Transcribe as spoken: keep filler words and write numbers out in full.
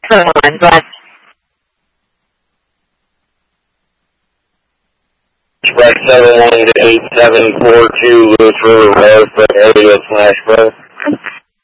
the one, bless. Spec seven one eight seven four two, Loose River Road, area slash birth.